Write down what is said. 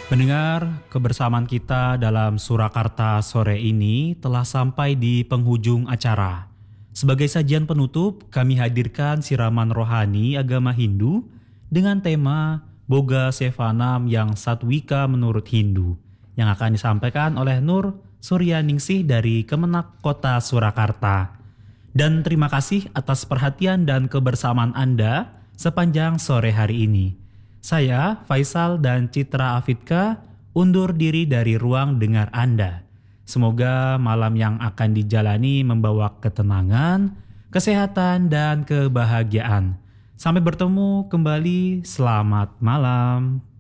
Pendengar, kebersamaan kita dalam Surakarta sore ini telah sampai di penghujung acara. Sebagai sajian penutup, kami hadirkan siraman rohani agama Hindu dengan tema Boga Sevanam yang Satwika menurut Hindu yang akan disampaikan oleh Nur Suryaningsih dari Kemenak Kota Surakarta. Dan terima kasih atas perhatian dan kebersamaan Anda sepanjang sore hari ini. Saya, Faisal dan Citra Afidka, undur diri dari ruang dengar Anda. Semoga malam yang akan dijalani membawa ketenangan, kesehatan, dan kebahagiaan. Sampai bertemu kembali, selamat malam.